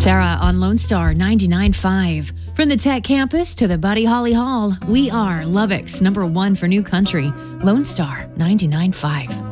Tara on Lone Star 99.5. From the Tech Campus to the Buddy Holly Hall, we are Lubbock's #1 for new country, Lone Star 99.5.